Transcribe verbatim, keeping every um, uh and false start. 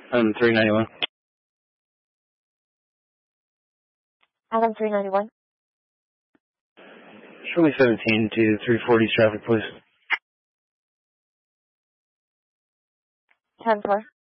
Um, three ninety-one. Adam three ninety-one. Show me seventeen to three forty traffic, please. ten four.